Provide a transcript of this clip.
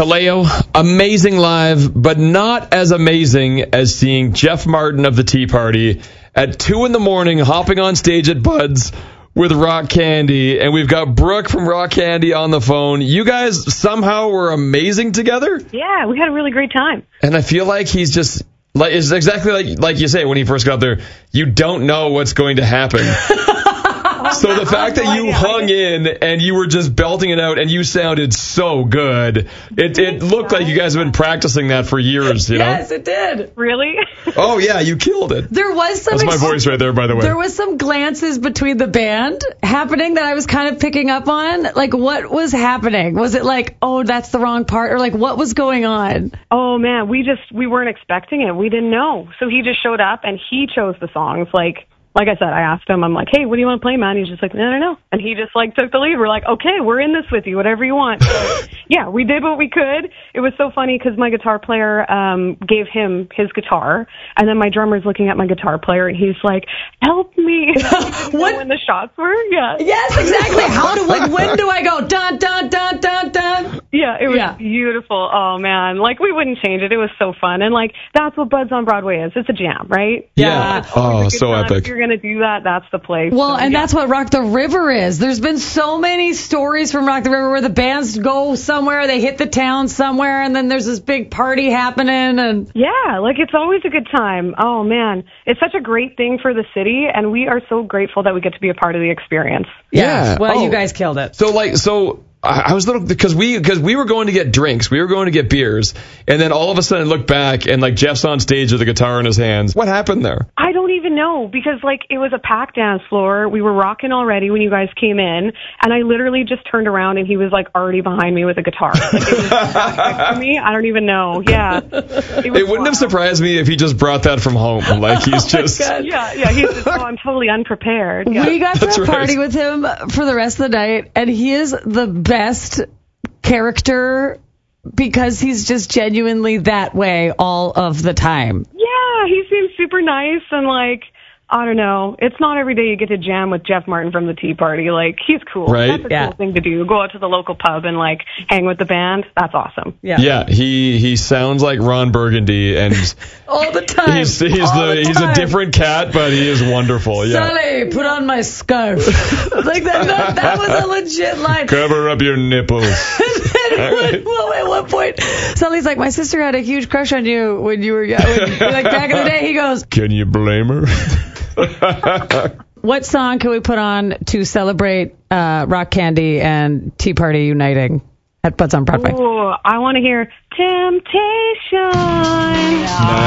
Kaleo, amazing live, but not as amazing as seeing Jeff Martin of the Tea Party at 2 a.m. hopping on stage at Bud's with Rock Candy. And we've got Brooke from Rock Candy on the phone. You guys somehow were amazing together? Yeah, we had a really great time. And I feel like he's just, it's exactly like you say when he first got there, you don't know what's going to happen. So the fact that you hung in and you were just belting it out and you sounded so good, it looked like you guys have been practicing that for years, you know? Yes, it did. Really? Oh, yeah, you killed it. There was some... That's my voice right there, by the way. There was some glances between the band happening that I was kind of picking up on. Like, what was happening? Was it like, oh, that's the wrong part? Or like, what was going on? Oh, man, we weren't expecting it. We didn't know. So he just showed up and he chose the songs. Like I said, I asked him, I'm like, hey, what do you want to play, man? He's just like, no. And he just took the lead. We're like, okay, we're in this with you, whatever you want. So, yeah, we did what we could. It was so funny because my guitar player gave him his guitar, and then my drummer's looking at my guitar player, and he's like, help me. What? When the shots were? Yeah. Yes, exactly. When do I go? Dun, dun, dun, dun, dun. Yeah, it was beautiful. Oh, man. We wouldn't change it. It was so fun. And, that's what Bud's on Broadway is. It's a jam, right? Yeah. Oh, so epic. If you're going to do that, that's the place. Well, so, and that's what Rock the River is. There's been so many stories from Rock the River where the bands go somewhere, they hit the town somewhere, and then there's this big party happening. And yeah, it's always a good time. Oh, man. It's such a great thing for the city, and we are so grateful that we get to be a part of the experience. Yeah. Well, you guys killed it. So I was a little, because we were going to get drinks, we were going to get beers, and then all of a sudden look back and Jeff's on stage with a guitar in his hands. What happened there? I don't even know, because it was a packed dance floor. We were rocking already when you guys came in, and I literally just turned around and he was already behind me with a guitar. It was next to me. I don't even know. Yeah. It wouldn't have surprised me if he just brought that from home. He's just... Yeah, he's just, I'm totally unprepared. Yeah. We got to party with him for the rest of the night, and he is the best character because he's just genuinely that way all of the time. Yeah, he seems super nice and I don't know. It's not every day you get to jam with Jeff Martin from the Tea Party. He's cool. Right? That's a cool thing to do. Go out to the local pub and hang with the band. That's awesome. Yeah, he sounds like Ron Burgundy and all the time. He's a different cat, but he is wonderful. Yeah. Sally, put on my scarf. That was a legit line. Cover up your nipples. At one point, Sully's like, my sister had a huge crush on you when you were young. Back in the day. He goes, can you blame her? What song can we put on to celebrate Rock Candy and Tea Party uniting at Bud's on Broadway? Oh, I want to hear Temptation. Nice.